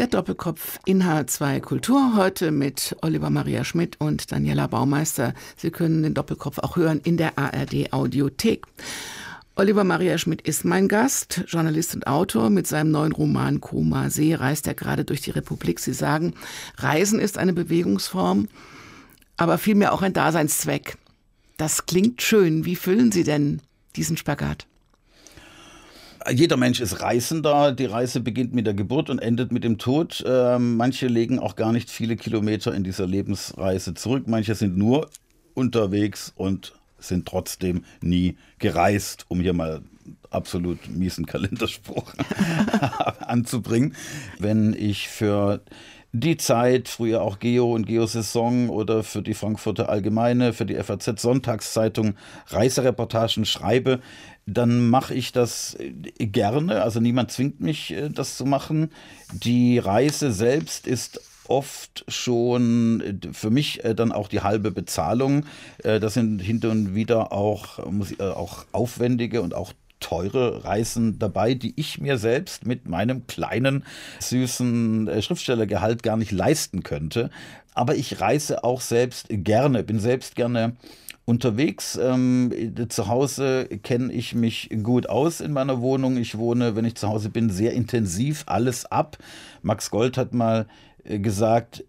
Der Doppelkopf in H2 Kultur, heute mit Oliver Maria Schmidt und Daniela Baumeister. Sie können den Doppelkopf auch hören in der ARD Audiothek. Oliver Maria Schmidt ist mein Gast, Journalist und Autor. Mit seinem neuen Roman Koma See reist er gerade durch die Republik. Sie sagen, Reisen ist eine Bewegungsform, aber vielmehr auch ein Daseinszweck. Das klingt schön. Wie füllen Sie denn diesen Spagat? Jeder Mensch ist Reisender. Die Reise beginnt mit der Geburt und endet mit dem Tod. Manche legen auch gar nicht viele Kilometer in dieser Lebensreise zurück. Manche sind nur unterwegs und sind trotzdem nie gereist, um hier mal absolut miesen Kalenderspruch anzubringen. Wenn ich für die Zeit, früher auch Geo und Geosaison oder für die Frankfurter Allgemeine, für die FAZ Sonntagszeitung Reisereportagen schreibe, dann mache ich das gerne. Also niemand zwingt mich, das zu machen. Die Reise selbst ist oft schon für mich dann auch die halbe Bezahlung. Das sind hin und wieder auch aufwendige und auch teure Reisen dabei, die ich mir selbst mit meinem kleinen, süßen Schriftstellergehalt gar nicht leisten könnte. Aber ich reise auch selbst gerne, bin selbst gerne unterwegs. Zu Hause kenne ich mich gut aus in meiner Wohnung. Ich wohne, wenn ich zu Hause bin, sehr intensiv alles ab. Max Gold hat mal gesagt,